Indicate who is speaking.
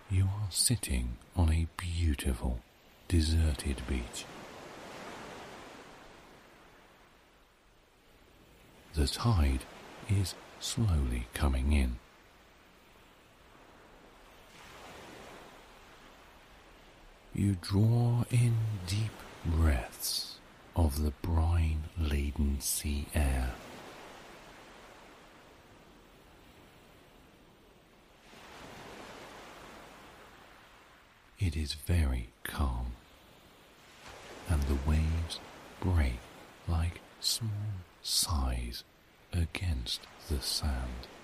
Speaker 1: You are sitting on a beautiful, deserted beach. The tide is slowly coming in. You draw in deep breaths of the brine-laden sea air. It is very calm, and the waves break like small sighs against the sand.